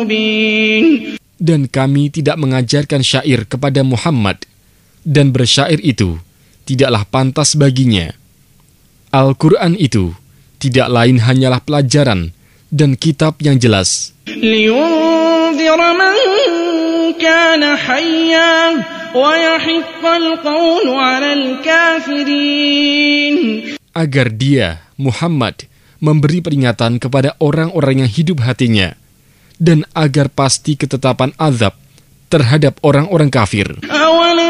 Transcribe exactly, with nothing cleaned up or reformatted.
مبين. Dan kami tidak mengajarkan syair kepada Muhammad, dan bersyair itu tidaklah pantas baginya. Al-Quran itu tidak lain hanyalah pelajaran dan kitab yang jelas. لينذر من كان حيا ويحق القول على الكافرين. Agar dia, Muhammad, memberi peringatan kepada orang-orang yang hidup hatinya, dan agar pasti ketetapan azab terhadap orang-orang kafir.